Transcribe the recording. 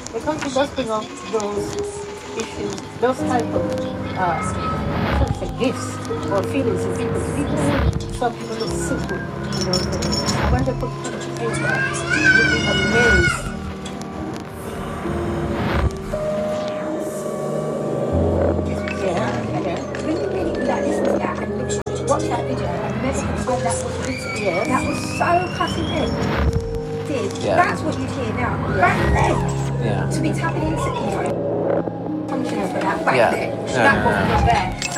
The country does bring up those issues, those type of I don't say gifts or feelings in people. People would some people look simple in those areas. And when they put pen to paper, you'd be amazed. Yeah, yeah, When you really like listen to that and watch that video and remember the time that was written, yes. that was so cutting edge. Yeah. That's what you'd hear now. Back then, Yeah. to be tapping into, you know, functional for that back Yeah. then, No, that no, was no. not there.